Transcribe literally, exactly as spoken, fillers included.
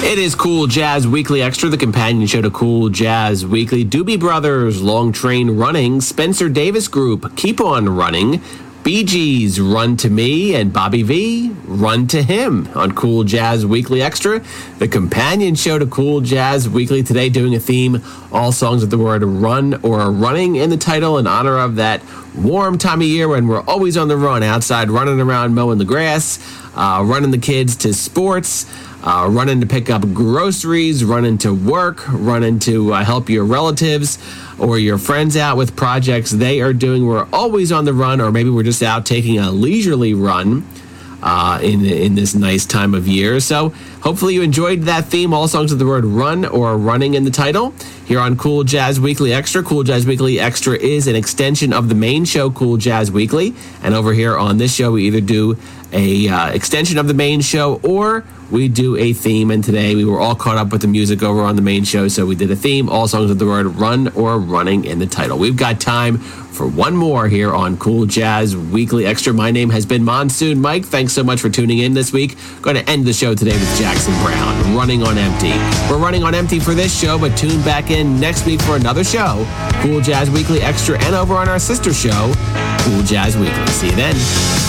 It is Cool Jazz Weekly Extra, the companion show to Cool Jazz Weekly. Doobie Brothers, Long Train Running, Spencer Davis Group, Keep On Running, Bee Gees, Run to Me, and Bobby V, Run to Him on Cool Jazz Weekly Extra, the companion show to Cool Jazz Weekly. Today doing a theme, all songs with the word run or running in the title in honor of that warm time of year when we're always on the run, outside running around mowing the grass, uh, running the kids to sports, uh, running to pick up groceries, running to work, running to uh, help your relatives or your friends out with projects they are doing. We're always on the run, or maybe we're just out taking a leisurely run uh, in in this nice time of year. So hopefully you enjoyed that theme, all songs with the word run or running in the title, here on Cool Jazz Weekly Extra. Cool Jazz Weekly Extra is an extension of the main show, Cool Jazz Weekly. And over here on this show, we either do a uh, extension of the main show or we do a theme. And today we were all caught up with the music over on the main show, so we did a theme, all songs with the word run or running in the title. We've got time for one more here on Cool Jazz Weekly Extra. My name has been Monsoon Mike. Thanks so much for tuning in this week. Going to end the show today with Jackson Browne, Running on Empty. We're running on empty for this show, but tune back in next week for another show, Cool Jazz Weekly Extra, and over on our sister show, Cool Jazz Weekly. See you then.